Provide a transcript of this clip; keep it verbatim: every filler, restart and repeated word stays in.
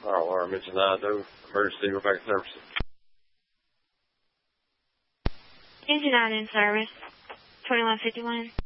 Fire alarm, it's an I D O, emergency Rebecca services. Engine out in service, twenty-one fifty-one.